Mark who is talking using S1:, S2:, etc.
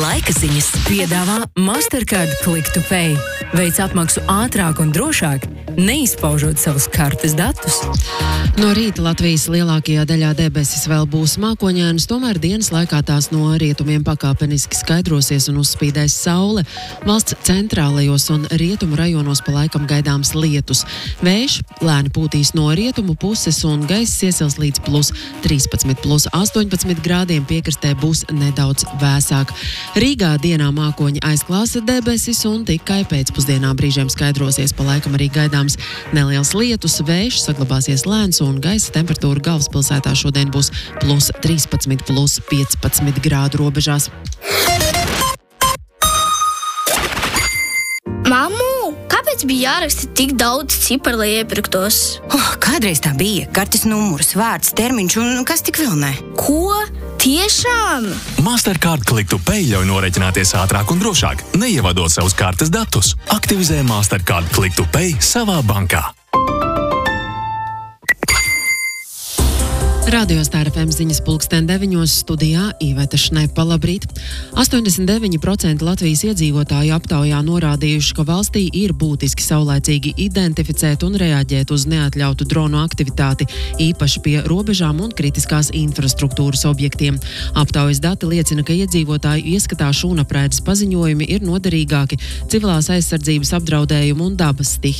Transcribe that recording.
S1: Laika ziņas piedāvā Mastercard Click to Pay. Veic apmaksu ātrāk un drošāk, neizpaužot savus kartes datus.
S2: No rīta Latvijas lielākajā daļā debesis vēl būs mākoņainas, tomēr dienas laikā tās no rietumiem pakāpeniski skaidrosies un uzspīdēs saule. Valsts centrālajos un rietumu rajonos pa laikam gaidāms lietus. Vējš lēni pūtīs no rietumu puses un gaiss iesils līdz +13, +18 grādiem, piekrastē būs nedaudz vēsāk. Rīgā dienā mākoņi aizklās debesis un tikai pēcpusdienā brīžiem skaidrosies, pa laikam arī gaidāms neliels lietus, vējš saglabāsies lēns un gaisa temperatūra galvaspilsētā šodien būs +13, +15 grādu robežās.
S3: Mammu, kāpēc bija jāraksta tik daudz ciparu, lai iepirktos?
S4: Kādreiz tā bija. Kartes numurs, vārds, termiņš un kas tik vēl ne.
S3: Ko? Tiešām?
S5: Mastercard Click to Pay ļauj norēķināties ātrāk un drošāk, neievadot savus kartes datus. Aktivizē Mastercard Click to Pay savā bankā.
S2: Radio Star FM ziņas 9:00 studijā Iveta Šnepa, labrīt. 89% Latvijas iedzīvotāju aptaujā norādījuši, ka valstī ir būtiski saulaicīgi identificēt un reaģēt uz neatļautu dronu aktivitāti, īpaši pie robežām un kritiskās infrastruktūras objektiem. Aptaujas dati liecina, ka iedzīvotāju ieskatā šūnapraides paziņojumi ir noderīgāki civilās aizsardzības apdraudējumu un dabas stihiju